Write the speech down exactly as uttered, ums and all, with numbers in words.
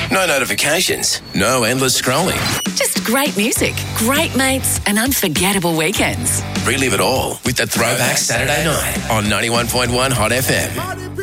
No notifications. No endless scrolling. Just great music, great mates, and unforgettable weekends. Relive it all with the Throwback Saturday Night on ninety-one point one Hot F M.